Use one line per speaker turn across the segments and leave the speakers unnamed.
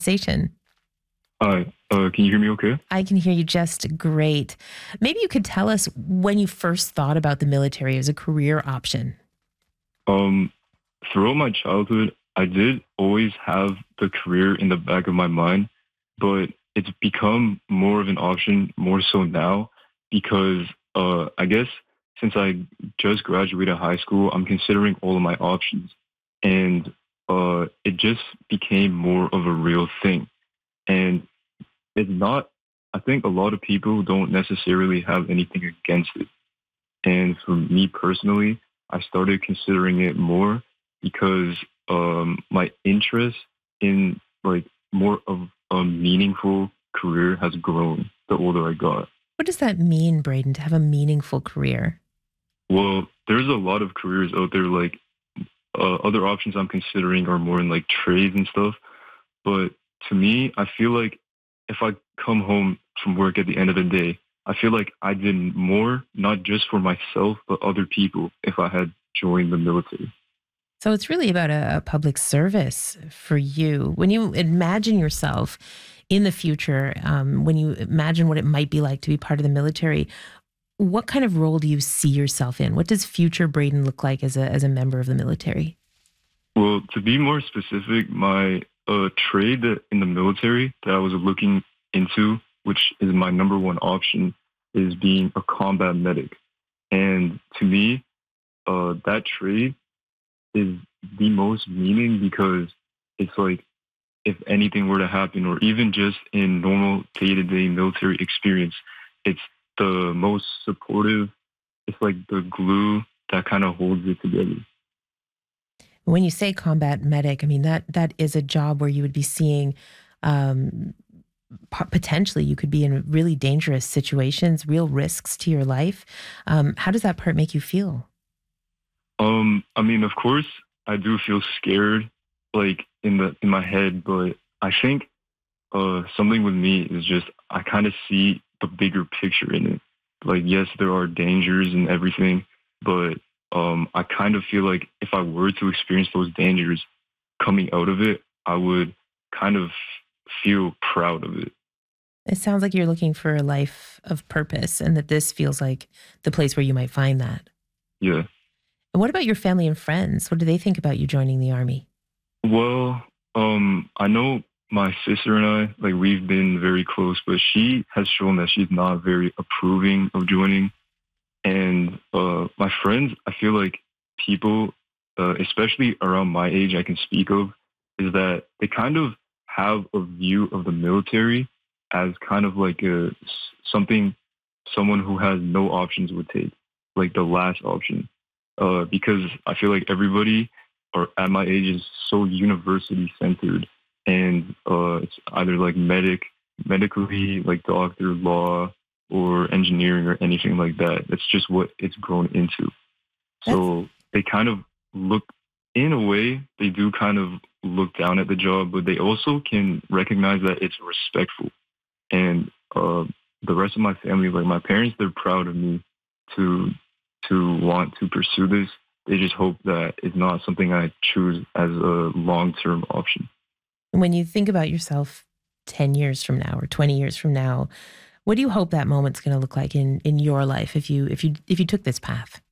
Station.
Hi, can you hear me okay?
I can hear you just great. Maybe you could tell us when you first thought about the military as a career option.
Um, Throughout my childhood, I did always have the career in the back of my mind, but it's become more of an option more so now because I guess since I just graduated high school, I'm considering all of my options, and it just became more of a real thing. And it's not, I think a lot of people don't necessarily have anything against it. And for me personally, I started considering it more because my interest in like more of a meaningful career has grown the older I got.
What does that mean, Braden, to have a meaningful career?
Well, there's a lot of careers out there. Like other options I'm considering are more in like trades and stuff. But to me, I feel like if I come home from work at the end of the day, I feel like I did more, not just for myself, but other people if I had joined the military.
So it's really about a public service for you. When you imagine yourself in the future, when you imagine what it might be like to be part of the military, what kind of role do you see yourself in? What does future Braden look like as a member of the military?
Well, to be more specific, my trade in the military that I was looking into, which is my number one option, is being a combat medic. And to me, that trade is the most meaning because it's like if anything were to happen, or even just in normal day to day military experience, it's the most supportive. It's like the glue that kind of holds it together.
When you say combat medic, I mean that is a job where you would be seeing um, potentially you could be in really dangerous situations, real risks to your life. How does that part make you feel?
I mean, of course, I do feel scared, like in my head, but I think something with me is just I kind of see the bigger picture in it. Like, yes, there are dangers and everything, but I kind of feel like if I were to experience those dangers coming out of it, I would kind of feel proud of it.
It sounds like you're looking for a life of purpose and that this feels like the place where you might find that.
Yeah.
And what about your family and friends? What do they think about you joining the army?
Well, I know my sister and I, like, we've been very close, but she has shown that she's not very approving of joining. And my friends, I feel like people, especially around my age, I can speak of, is that they kind of have a view of the military as kind of like something someone who has no options would take, like the last option. Because I feel like everybody or at my age is so university centered, and it's either like medically, like doctor, law, or engineering or anything like that. That's just what it's grown into.
That's
So they kind of look, in a way, they do kind of look down at the job, but they also can recognize that it's respectful. And the rest of my family, like my parents, they're proud of me to want to pursue this. They just hope that it's not something I choose as a long term option.
when you think about yourself 10 years from now or 20 years from now, what do you hope that moment's going to look like in your life if you took this path?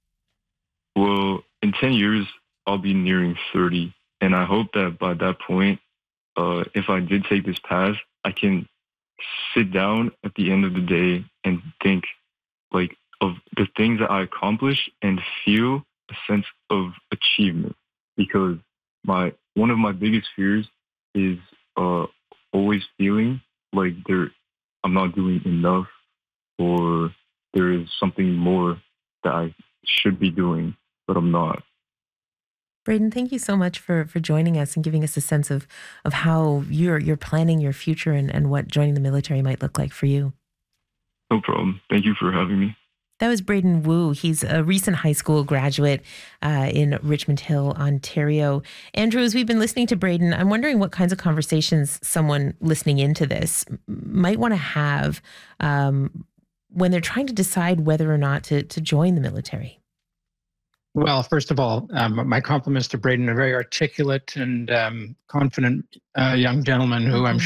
Well, in 10 years, I'll be nearing 30. And I hope that by that point, if I did take this path, I can sit down at the end of the day and think like of the things that I accomplished and feel a sense of achievement. Because my one of my biggest fears is uh, always feeling like I'm not doing enough, or there is something more that I should be doing, but I'm not.
Braden, thank you so much for joining us and giving us a sense of how you're planning your future and what joining the military might look like for you.
No problem. Thank you for having me.
That was Braden Wu. He's a recent high school graduate in Richmond Hill, Ontario. Andrew, as we've been listening to Braden, I'm wondering what kinds of conversations someone listening into this might want to have when they're trying to decide whether or not to join the military.
Well, first of all, my compliments to Braden, a very articulate and confident young gentleman who I'm
Mhm.
sure